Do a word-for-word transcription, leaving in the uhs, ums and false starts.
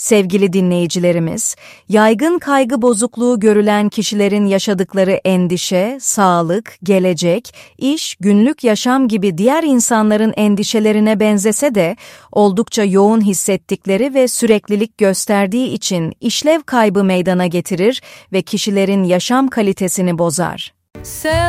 Sevgili dinleyicilerimiz, yaygın kaygı bozukluğu görülen kişilerin yaşadıkları endişe, sağlık, gelecek, iş, günlük yaşam gibi diğer insanların endişelerine benzese de oldukça yoğun hissettikleri ve süreklilik gösterdiği için işlev kaybı meydana getirir ve kişilerin yaşam kalitesini bozar.